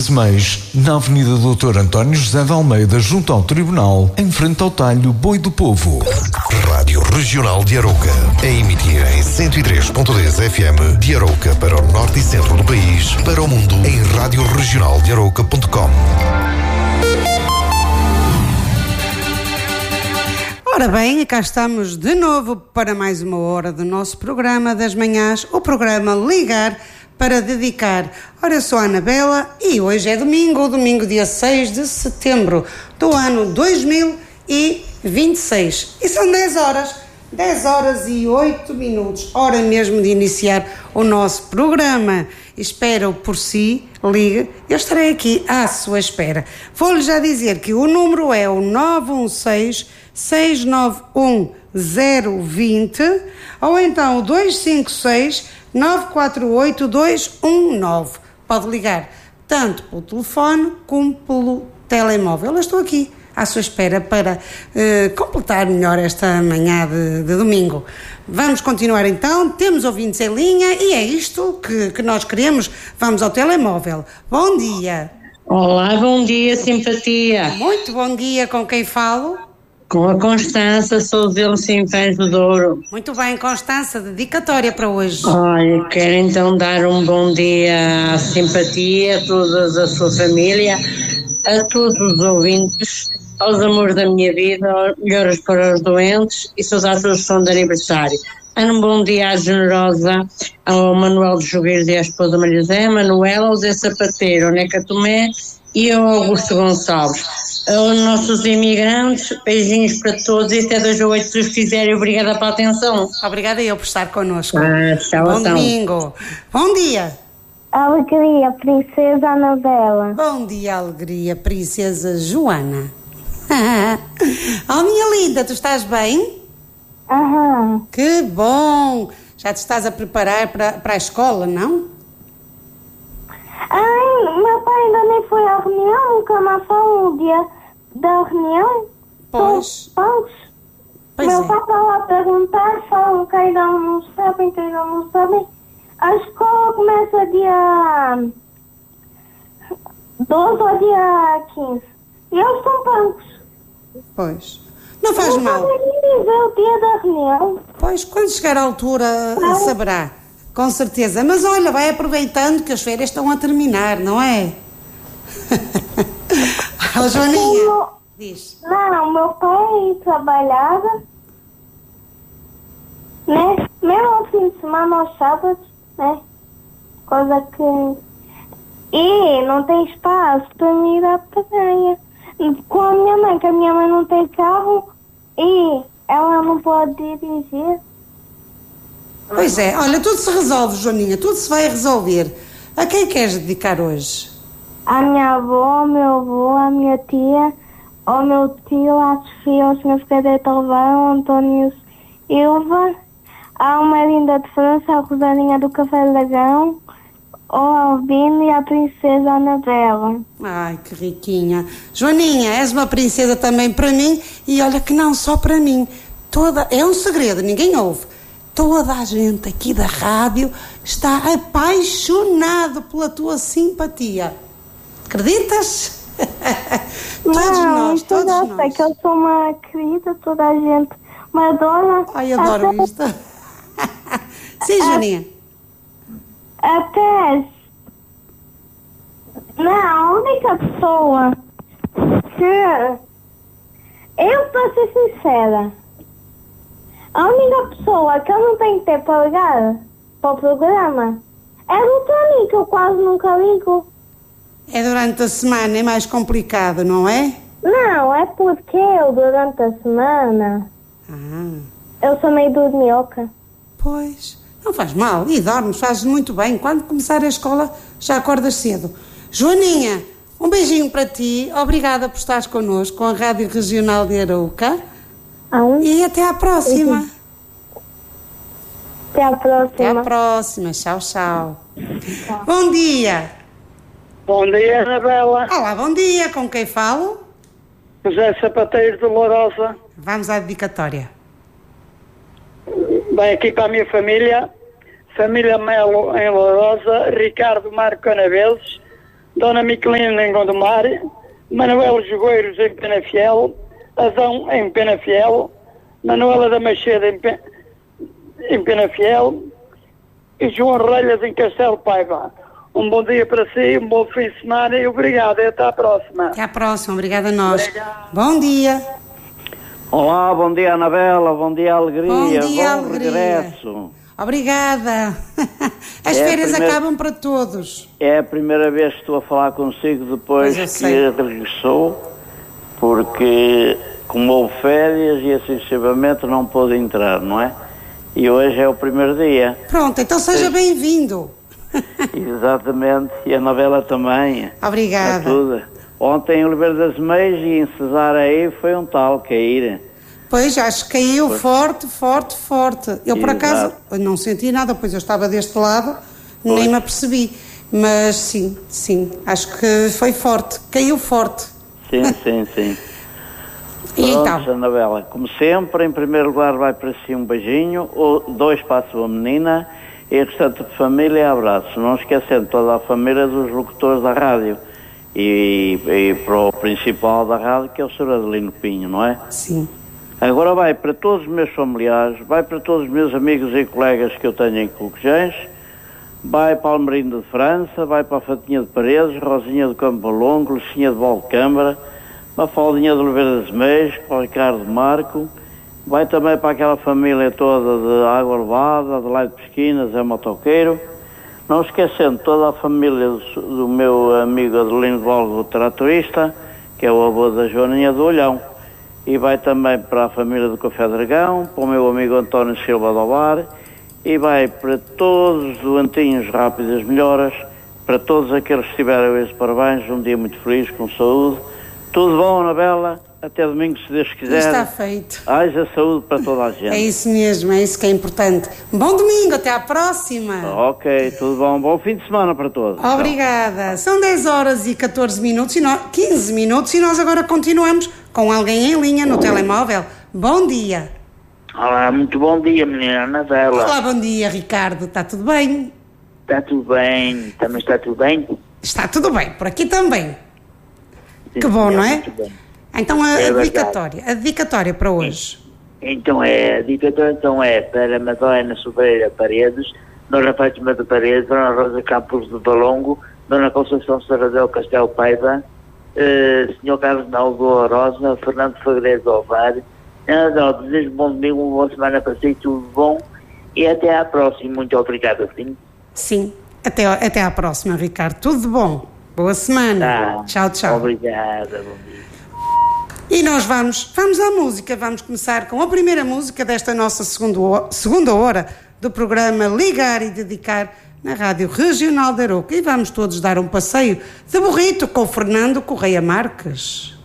Semeios, na Avenida Doutor António José de Almeida, junto ao Tribunal, em frente ao talho Boi do Povo. Rádio Regional de Arouca, a emitir em 103.10 FM de Arouca para o norte e centro do país, para o mundo em radioregionaldearouca.com. Ora bem, cá estamos de novo para mais uma hora do nosso programa das manhãs, o programa Ligar para Dedicar. Ora, eu sou a Anabela e hoje é domingo dia 6 de setembro do ano 2026. E são 10 horas e 8 minutos, hora mesmo de iniciar o nosso programa. Espero por si, ligue, eu estarei aqui à sua espera. Vou-lhe já dizer que o número é o 916-691-020 ou então o 256-948-219. Pode ligar tanto pelo telefone como pelo telemóvel. Eu estou aqui à sua espera para completar melhor esta manhã de domingo. Vamos continuar então, temos ouvintes em linha e é isto que nós queremos. Vamos ao telemóvel. Bom dia. Olá, bom dia, simpatia. Muito bom dia, com quem falo? Com a Constança, sou dele sem pés do Douro. Muito bem, Constança, dedicatória para hoje. Olha, quero então dar um bom dia à simpatia, a toda a sua família, a todos os ouvintes, aos amores da minha vida, melhoras para os doentes e saudar todos que são de aniversário. Um bom dia à Generosa, ao Manuel de Jogueiros e à esposa Maria José, a Manuela, ao Zé Sapateiro, ao Neca Tomé e ao Augusto Gonçalves. Aos nossos imigrantes, beijinhos para todos e até 2 a 8 se os quiserem. Obrigada pela atenção. Obrigada eu por estar connosco. Tchau, bom então. domingo. Bom dia. Alegria, Princesa Anabela. Bom dia, alegria, Princesa Joana. Oh, minha linda, tu estás bem? Aham. Que bom. Já te estás a preparar para a escola, não? Ai, meu pai ainda nem foi à reunião, nunca mais falou o dia da reunião. Pois. Meu É. pai está lá a perguntar, falam que ainda não sabem, A escola começa dia 12 ou dia 15. E eles estão brancos. Pois. Não faz mal. Não podem dizer o dia da reunião. Pois, quando chegar à altura, saberá. Com certeza. Mas olha, vai aproveitando que as férias estão a terminar, não é? Oh, Joaninha, diz. Não, meu pai trabalhava, né? Mesmo ao fim de semana, aos sábados, né? Coisa que... E não tem espaço para me ir à praia. Com a minha mãe, que a minha mãe não tem carro e ela não pode dirigir. Pois é, olha, tudo se resolve, Joaninha, tudo se vai resolver. A quem queres dedicar hoje? À minha avó, ao meu avô, à minha tia, ao meu tio, à Sofia, ao Sr. Frederico Alvaro, ao António Silva, à Marinda de França, à Rosarinha do Café Dragão, ao Albino e à Princesa Anabela. Ai, que riquinha. Joaninha, és uma princesa também para mim e olha que não só para mim. É um segredo, ninguém ouve. Toda a gente aqui da rádio está apaixonado pela tua simpatia. Acreditas? Todos nós. Sei que eu sou uma querida, toda a gente me adora. Ai, adoro isto. Sim, Joaninha. Até... Não, a única pessoa que... Eu, para ser sincera, a única pessoa que eu não tenho tempo para ligar para o programa é o Tony, que eu quase nunca ligo. É durante a semana, é mais complicado, não é? Não, é porque eu, durante a semana, eu sou meio dorminhoca. Pois, não faz mal. E dormes, fazes muito bem. Quando começar a escola, já acordas cedo. Joaninha, um beijinho para ti. Obrigada por estares connosco com a Rádio Regional de Arouca. E até à próxima. Até à próxima. Até à próxima. Tchau, tchau. Bom dia. Bom dia, Anabela. Olá, bom dia. Com quem falo? José Sapateiro de Lourosa. Vamos à dedicatória. Bem, aqui para a minha família Melo em Lourosa, Ricardo Marco Canaveses, Dona Miquelina em Gondomar, Manuel Jogueiros em Penafiel, Adão em Penafiel, Manuela da Macheda em Penafiel e João Relhas em Castelo Paiva. Um bom dia para si, um bom fim de semana e obrigado. Até à próxima. Até à próxima, obrigada a nós. Obrigado. Bom dia. Olá, bom dia Anabela, bom dia Alegria, Bom dia, bom Alegria. regresso. Obrigada. As férias acabam para todos. É a primeira vez que estou a falar consigo depois Pois eu que sei. regressou, porque como houve férias e assim sucessivamente não pôde entrar, não é? E hoje é o primeiro dia. Pronto, então seja bem-vindo. Exatamente, e a Anabela também. Obrigada. É tudo. Ontem em Oliveira das Meias e em Cesareia foi um tal cair. Pois, acho que caiu forte. Eu, por acaso, Exato. não senti nada, pois eu estava deste lado, nem me apercebi. Mas sim, acho que foi forte, caiu forte. Sim. E Pronto, então? Anabela, como sempre, em primeiro lugar vai para si um beijinho, 2 para a sua menina e a restante de família, abraço. Não esquecendo toda a família dos locutores da rádio e para o principal da rádio, que é o Sr. Adelino Pinho, não é? Sim. Agora vai para todos os meus familiares, vai para todos os meus amigos e colegas que eu tenho em Cocujães, vai para Almerindo de França, vai para a Fatinha de Paredes, Rosinha de Campo Longo, Lucinha de Valcâmara, Mafaldinha de Oliveira das Meias, para o Ricardo Marco, vai também para aquela família toda de Água Levada, Adelaide Pesquina, Zé Motoqueiro, não esquecendo toda a família do meu amigo Adelino Volgo, o tratorista, que é o avô da Joaninha do Olhão, e vai também para a família do Café Dragão, para o meu amigo António Silva do Bar, e vai para todos os doentinhos rápidas melhoras, para todos aqueles que tiveram esse parabéns, um dia muito feliz, com saúde. Tudo bom, Anabela? Até domingo, se Deus quiser. Está feito. Haja saúde para toda a gente. É isso mesmo, é isso que é importante. Bom domingo, até à próxima. Ok, tudo bom. Bom fim de semana para todos. Obrigada. São 10 horas e 14 minutos, 15 minutos e nós agora continuamos com alguém em linha no telemóvel. Bom dia. Olá, muito bom dia, menina Anabela. Olá, bom dia, Ricardo. Está tudo bem? Está tudo bem? Também está tudo bem? Está tudo bem, por aqui também. Sim, Que bom, não é? muito bem. Então a É dedicatória para hoje. Então a dedicatória é para Madalena Sobreira Paredes, Dona Fátima de Paredes, Dona Rosa Campos de Valongo, Dona Conceição Sarradel Castelo Paiva, Sr. Carlos Naldo Rosa, Fernando Fagredo Ovar. Desejo bom domingo, uma boa semana para si, tudo bom e até à próxima. Muito obrigado, sim. Sim, até à próxima, Ricardo. Tudo de bom. Boa semana. Tá. Tchau. Obrigada, bom dia. E nós vamos à música. Vamos começar com a primeira música desta nossa segunda hora do programa Ligar e Dedicar na Rádio Regional de Arouca. E vamos todos dar um passeio de burrito com Fernando Correia Marques.